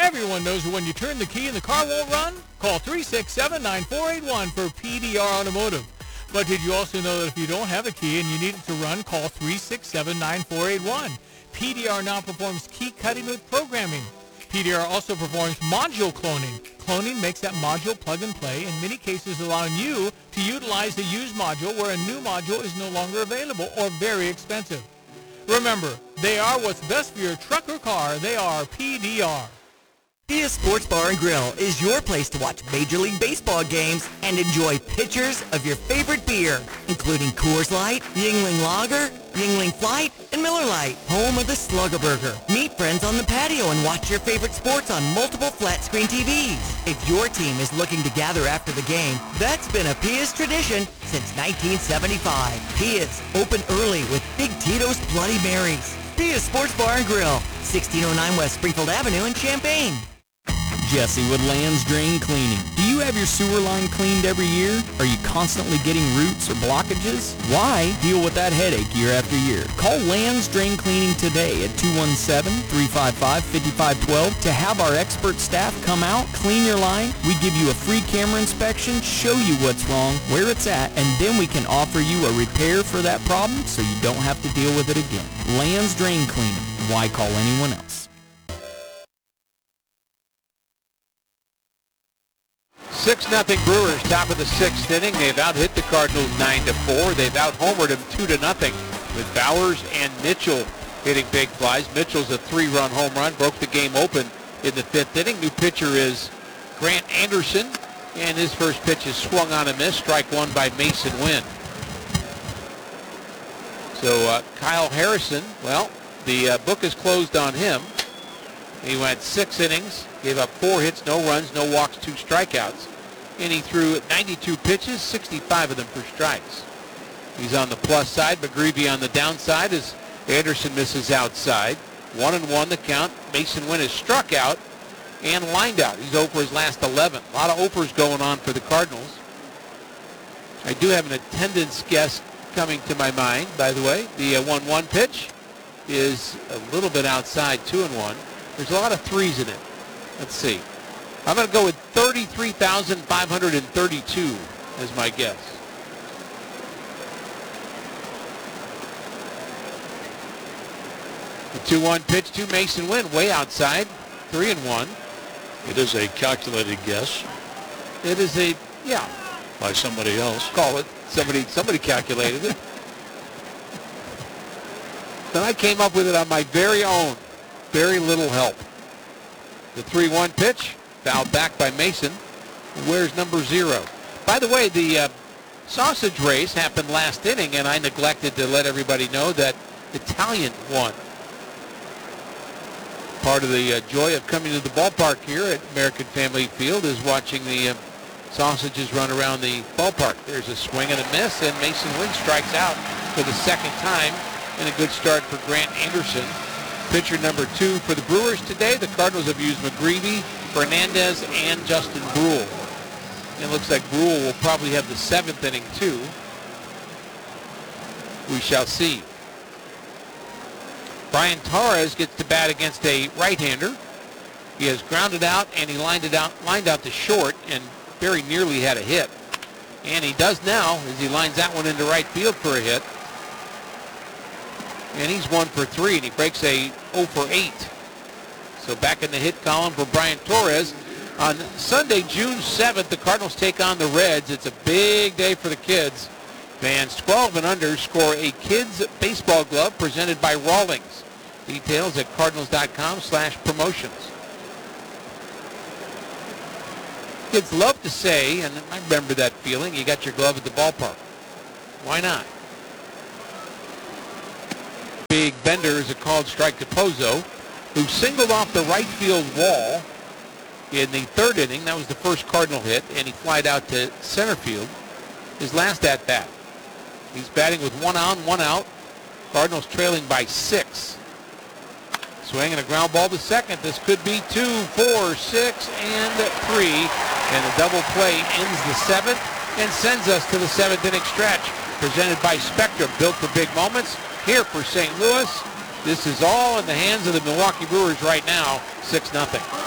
Everyone knows that when you turn the key and the car won't run, call 367-9481 for PDR Automotive. But did you also know that if you don't have a key and you need it to run, call 367-9481. PDR now performs key cutting with programming. PDR also performs module cloning. Cloning makes that module plug and play, in many cases allowing you to utilize the used module where a new module is no longer available or very expensive. Remember, they are what's best for your truck or car. They are PDR. Pia Sports Bar and Grill is your place to watch Major League Baseball games and enjoy pitchers of your favorite beer, including Coors Light, Yuengling Lager, Yuengling Flight, and Miller Lite. Home of the Slugger Burger. Meet friends on the patio and watch your favorite sports on multiple flat-screen TVs. If your team is looking to gather after the game, that's been a Pia's tradition since 1975. Pia's, open early with Big Tito's Bloody Marys. Pia's Sports Bar and Grill, 1609 West Springfield Avenue in Champaign. Jesse with Land's Drain Cleaning. Do you have your sewer line cleaned every year? Are you constantly getting roots or blockages? Why deal with that headache year after year? Call Land's Drain Cleaning today at 217-355-5512 to have our expert staff come out, clean your line. We give you a free camera inspection, show you what's wrong, where it's at, and then we can offer you a repair for that problem so you don't have to deal with it again. Land's Drain Cleaning. Why call anyone else? 6-0 Brewers, top of the sixth inning. They've out-hit the Cardinals 9-4. They've out-homered them 2-0 with Bowers and Mitchell hitting big flies. Mitchell's a 3-run home run, broke the game open in the fifth inning. New pitcher is Grant Anderson, and his first pitch is swung on a miss. Strike one by Mason Wynn. So Kyle Harrison, well, the book is closed on him. He went 6 innings, gave up 4 hits, no runs, no walks, 2 strikeouts. And he threw 92 pitches, 65 of them for strikes. He's on the plus side. McGreevy on the downside as Anderson misses outside. 1-1 the count. Mason Wynn is struck out and lined out. He's over his last 11. A lot of overs going on for the Cardinals. I do have an attendance guess coming to my mind, by the way. The 1-1 pitch is a little bit outside, 2-1. There's a lot of threes in it. Let's see. I'm going to go with 33,532 as my guess. The 2-1 pitch to Mason Wynn, way outside, 3-1. It is a calculated guess. It is a, yeah. By somebody else. Call it. Somebody calculated it. Then I came up with it on my very own. Very little help. The 3-1 pitch, fouled back by Mason. Where's number 0? By the way, the sausage race happened last inning, and I neglected to let everybody know that Italian won. Part of the joy of coming to the ballpark here at American Family Field is watching the sausages run around the ballpark. There's a swing and a miss, and Mason Wynn strikes out for the second time, and a good start for Grant Anderson. Pitcher number 2 for the Brewers today. The Cardinals have used McGreevy, Fernandez, and Justin Brule. It looks like Brule will probably have the 7th inning too. We shall see. Brian Torres gets to bat against a right-hander. He has grounded out, and he lined out to short and very nearly had a hit. And he does now as he lines that one into right field for a hit. And he's 1 for 3, and he breaks a 0 for 8. So back in the hit column for Brian Torres. On Sunday, June 7th, the Cardinals take on the Reds. It's a big day for the kids. Fans 12 and under score a kids baseball glove presented by Rawlings. Details at cardinals.com/promotions. Kids love to say, and I remember that feeling, you got your glove at the ballpark. Why not? Big bender is a called strike to Pozo, who singled off the right field wall in the 3rd inning. That was the first Cardinal hit, and he flied out to center field. His last at-bat. He's batting with 1 on, 1 out. Cardinals trailing by 6. Swing and a ground ball to second. This could be 2, 4, 6, and 3. And a double play ends the 7th and sends us to the 7th inning stretch. Presented by Spectrum, built for big moments. Here for St. Louis, this is all in the hands of the Milwaukee Brewers right now, 6-0.